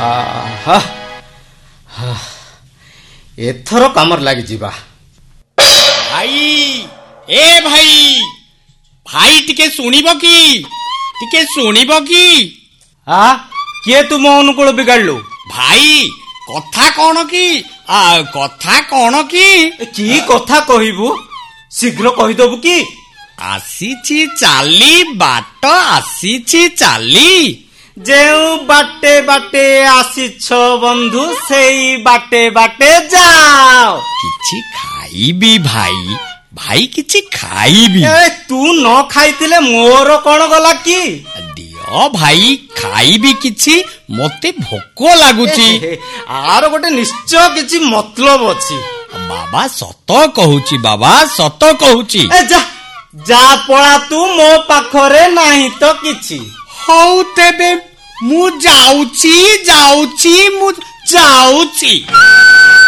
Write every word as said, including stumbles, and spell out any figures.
एथर कामर लगी जीवा। भाई ए भाई भाई टिके सुनिबो की टिके सुनिबो की आ किए तू मो अनुकूल बिगाड़लु भाई कथा कौन की आ कथा कौन की की कथा कहबू शीघ्र कहीदेबू कि आसीची चाली बाट आसीची चाली जेउ बाटे बाटे आसीछ बंधु सेई बाटे बाटे जाओ। किछि खाइबी भाई भाई किछि खाइबी। ए तू न खाइतिले मोर कौन गला कि दियो भाई खाइबी किछि मते भोक लागुची। आर गोटे निश्चय किछि मतलब अछि। बाबा सत कहूची बाबा सत कहूची। ए जा जा पळा तू मो पाखरे नाही तो किछि हौ तेबे मु जाउची जाउची मु जाउची।